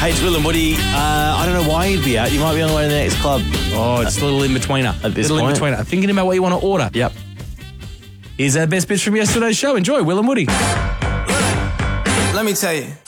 Hey, it's Will and Woody. I don't know why you'd be out. You might be on the way to the next club. Oh, it's a little in-betweener. At this little point. in-betweener. Thinking about what you want to order. Yep. Here's our best bits from yesterday's show. Enjoy, Will and Woody. Let me tell you.